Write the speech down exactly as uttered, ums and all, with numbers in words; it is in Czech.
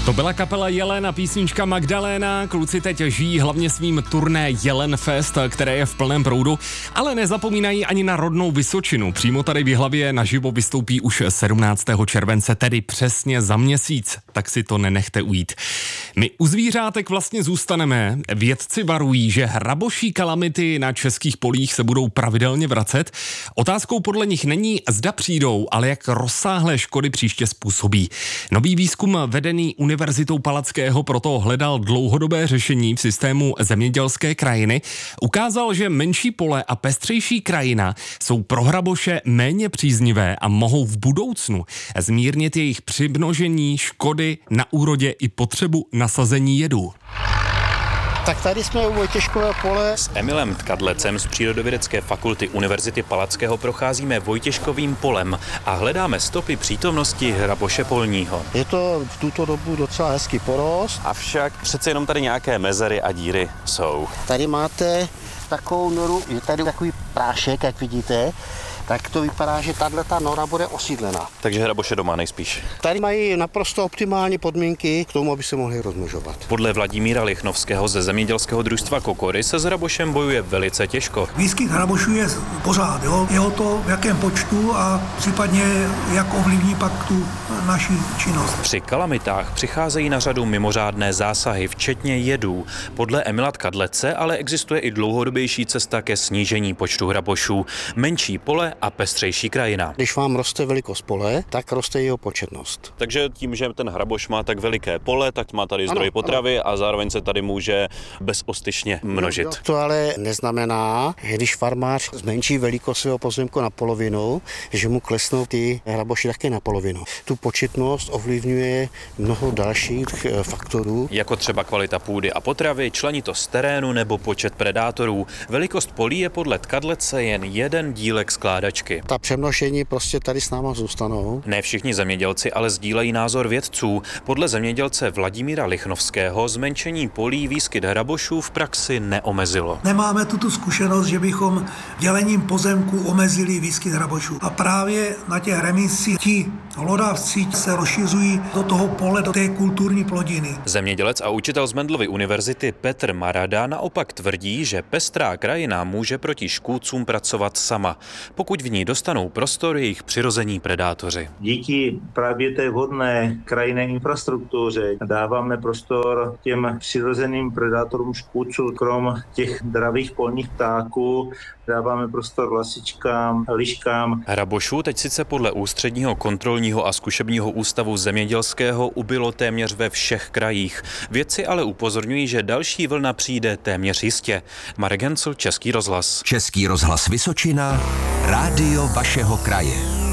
To byla kapela Jelen a písnička Magdaléna. Kluci teď žijí hlavně svým turné Jelen Fest, které je v plném proudu, ale nezapomínají ani na rodnou Vysočinu. Přímo tady v Jihlavě naživo vystoupí už sedmnáctého července, tedy přesně za měsíc. Tak si to nenechte ujít. My u zvířátek vlastně zůstaneme. Vědci varují, že hraboší kalamity na českých polích se budou pravidelně vracet. Otázkou podle nich není, zda přijdou, ale jak rozsáhlé škody příště způsobí. Nový výzkum vedený Univerzitou Palackého proto hledal dlouhodobé řešení v systému zemědělské krajiny. Ukázal, že menší pole a pestřejší krajina jsou pro hraboše méně příznivé a mohou v budoucnu zmírnit jejich přimnožení, škody na úrodě i potřebu nasazení jedu. Tak tady jsme u Vojtěškového pole. S Emilem Tkadlecem z Přírodovědecké fakulty Univerzity Palackého procházíme Vojtěškovým polem a hledáme stopy přítomnosti hraboše polního. Je to v tuto dobu docela hezký porost. Avšak přece jenom tady nějaké mezery a díry jsou. Tady máte takovou noru, je tady takový prášek, jak vidíte, tak to vypadá, že tato nora bude osídlena. Takže hraboše doma nejspíš. Tady mají naprosto optimální podmínky k tomu, aby se mohli rozmnožovat. Podle Vladimíra Lichnovského ze zemědělského družstva Kokory se s hrabošem bojuje velice těžko. Výskyt hrabošů je pořád, jo? Je o to, v jakém počtu a případně jak ovlivní pak tu naši činnost. Při kalamitách přicházejí na řadu mimořádné zásahy, včetně jedů. Podle Emila Tkadlece ale existuje i dlouhodobější cesta ke snížení počtu hrabošů. Menší pole a pestřejší krajina. Když vám roste velikost pole, tak roste jeho početnost. Takže tím, že ten hraboš má tak veliké pole, tak má tady zdroj ano, potravy ano. A zároveň se tady může bezostyšně množit. No, to ale neznamená, že když farmář zmenší velikost svého pozemku na polovinu, že mu klesnou ty hraboši také na polovinu. Tu početnost ovlivňuje mnoho dalších faktorů. Jako třeba kvalita půdy a potravy, členitost terénu nebo počet predátorů. Velikost polí je podle Tkadlece jen jeden dílek skládačky. Ta přemnožení prostě tady s náma zůstanou. Ne všichni zemědělci ale sdílejí názor vědců. Podle zemědělce Vladimíra Lichnovského zmenšení polí výskyt hrabošů v praxi neomezilo. Nemáme tuto zkušenost, že bychom dělením pozemku omezili výskyt hrabošů. A právě na těch remisích ti hlodavci se rozšiřují do toho pole, do té kulturní plodiny. Zemědělec a učitel z Mendelovy univerzity Petr Marada naopak tvrdí, že pestrá krajina může proti škůdcům pracovat sama, pokud v ní dostanou prostor jejich přirození predátoři. Díky právě té vhodné krajinné infrastruktuře dáváme prostor těm přirozeným predátorům škůdců. Krom těch dravých polních ptáků dáváme prostor lasičkám, liškám. Hrabošů teď sice podle Ústředního kontrolního a zkušebního ústavu zemědělského ubylo téměř ve všech krajích. Vědci ale upozorňují, že další vlna přijde téměř jistě. Marek Hencl, Český rozhlas. Český rozhlas Vysočina, rádio vašeho kraje.